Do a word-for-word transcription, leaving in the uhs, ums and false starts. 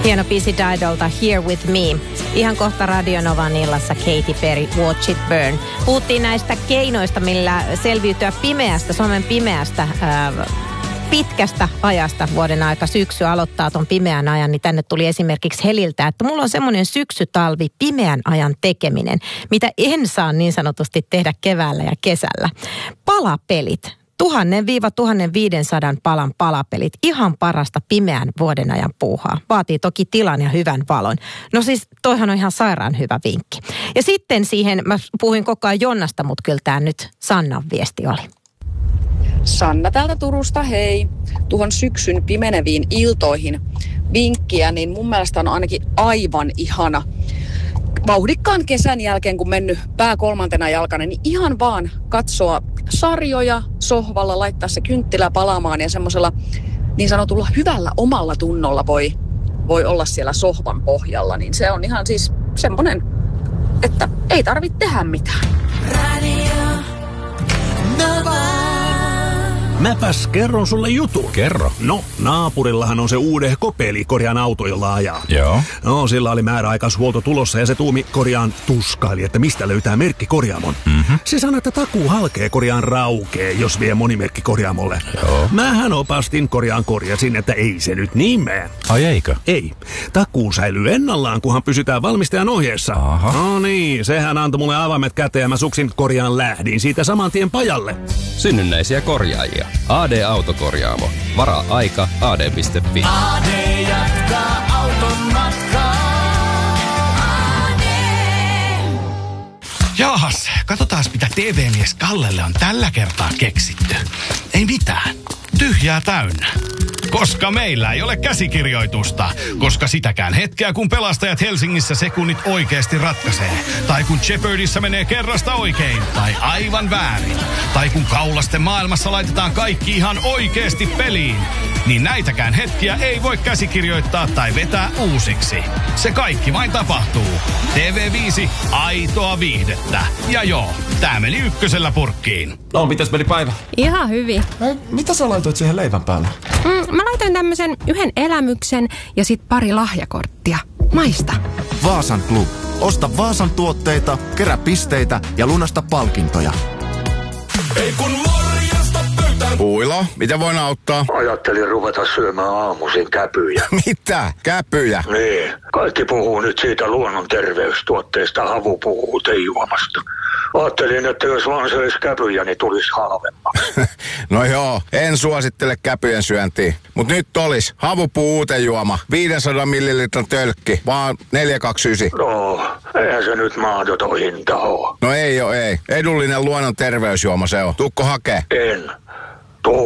Hieno biisi Didolta Here With Me. Ihan kohta Radio Novan illassa Katy Perry, Watch It Burn. Puhuttiin näistä keinoista, millä selviytyä pimeästä, Suomen pimeästä ää, pitkästä ajasta vuoden aika. Syksy aloittaa ton pimeän ajan, niin tänne tuli esimerkiksi Heliltä, että mulla on semmoinen syksytalvi pimeän ajan tekeminen, mitä en saa niin sanotusti tehdä keväällä ja kesällä. Palapelit. Tuhannen viiva tuhannen viidensadan palan palapelit. Ihan parasta pimeän vuoden ajan puuhaa. Vaatii toki tilan ja hyvän valon. No siis toihan on ihan sairaan hyvä vinkki. Ja sitten siihen, mä puhuin koko ajan Jonnasta, mutta kyllä tämä nyt Sannan viesti oli. Sanna täältä Turusta, hei. Tuohon syksyn pimeneviin iltoihin vinkkiä, niin mun mielestä on ainakin aivan ihana. Vauhdikkaan kesän jälkeen, kun mennyt pää kolmantena jalkana, niin ihan vaan katsoa sarjoja sohvalla, laittaa se kynttilä palaamaan ja semmoisella niin sanotulla hyvällä omalla tunnolla voi, voi olla siellä sohvan pohjalla. Niin se on ihan siis semmoinen, että ei tarvitse tehdä mitään. Radio Nova. Mäpäs kerron sulle jutun. Kerro. No, naapurillahan on se uudehko peli, korjaan auto, jolla ajaa. Joo. No, sillä oli määräaikaishuolto tulossa ja se tuumi korjaan tuskaili, että mistä löytää merkki korjaamon. Mm-hmm. Se sanoi, että takuu halkee korjaan raukee, jos vie monimerkki korjaamolle. Joo. Mähän opastin korjaan korjasin, että ei se nyt niin mene. Ai eikö? Ei. Takuu säilyy ennallaan, kunhan pysytään valmistajan ohjeessa. Aha. No niin, sehän antoi mulle avaimet käteen ja mä suksin korjaan lähdin siitä saman tien pajalle. Synnynnäisiä korjaajia. A D-autokorjaamo. Varaa aika A D piste fi. A D jatkaa auton matkaa. A D. Jaahas, katsotaas mitä T V-mies Kallelle on tällä kertaa keksitty. Ei mitään. Tyhjää täynnä. Koska meillä ei ole käsikirjoitusta. Koska sitäkään hetkeä, kun pelastajat Helsingissä sekunnit oikeasti ratkaisee. Tai kun Jeopardyssä menee kerrasta oikein. Tai aivan väärin. Tai kun kaulasten maailmassa laitetaan kaikki ihan oikeasti peliin. Niin näitäkään hetkiä ei voi käsikirjoittaa tai vetää uusiksi. Se kaikki vain tapahtuu. T V viisi, aitoa viihdettä. Ja joo, tää meni ykkösellä purkkiin. No, mitäs meni päivä? Ihan hyvin. Ei, mitä sä laitoit siihen leivän päälle? Mm, mä laitoin tämmöisen yhden elämyksen ja sit pari lahjakorttia. Maista. Vaasan Club. Osta Vaasan tuotteita, kerää pisteitä ja lunasta palkintoja. Ei kun morjesta pöytään. Uilo, miten voin auttaa? Ajattelin ruveta syömään aamuisin käpyjä. Mitä? Käpyjä? Niin. Kaikki puhuu nyt siitä luonnon terveystuotteesta, havupuutejuomasta. Ajattelin, että jos vaan söis käpyjä, niin tulisi halvemmaksi. No joo, en suosittele käpyjen syöntiä. Mut nyt olis havupuuutejuoma, viisisataa millilitran tölkki, vaan neljä kaksikymmentäyhdeksän. No, eihän se nyt mahdoton hinta oo. No ei oo, ei. Edullinen luonnon terveysjuoma se on. Tukko hakee? En.